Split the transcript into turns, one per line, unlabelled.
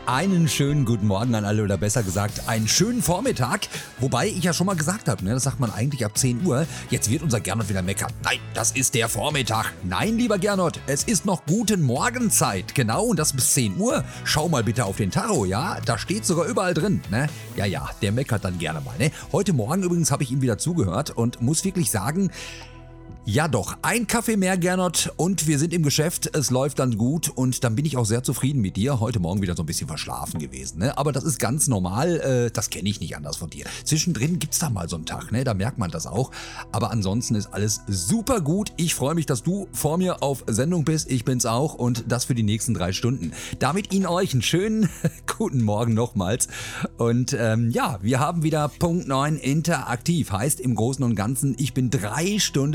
Einen schönen guten Morgen an alle oder besser gesagt einen schönen Vormittag. Wobei ich ja schon mal gesagt habe, das sagt man eigentlich ab 10 Uhr. Jetzt wird unser Gernot wieder meckern. Nein, das ist der Vormittag. Nein, lieber Gernot, es ist noch guten Morgenzeit. Genau, und das bis 10 Uhr. Schau mal bitte auf den Tacho, ja? Da steht sogar überall drin, ne? Ja, der meckert dann gerne mal, ne? Heute Morgen übrigens habe ich ihm wieder zugehört und muss wirklich sagen, ja doch, ein Kaffee mehr, Gernot, und wir sind im Geschäft, es läuft dann gut und dann bin ich auch sehr zufrieden mit dir. Heute Morgen wieder so ein bisschen verschlafen gewesen, ne? Aber das ist ganz normal, das kenne ich nicht anders von dir. Zwischendrin gibt's da mal so einen Tag, ne? Da merkt man das auch. Aber ansonsten ist alles super gut. Ich freue mich, dass du vor mir auf Sendung bist. Ich bin's auch und das für die nächsten 3 Stunden. Damit Ihnen euch einen schönen guten Morgen nochmals. Und wir haben wieder Punkt 9 interaktiv. Heißt im Großen und Ganzen, ich bin 3 Stunden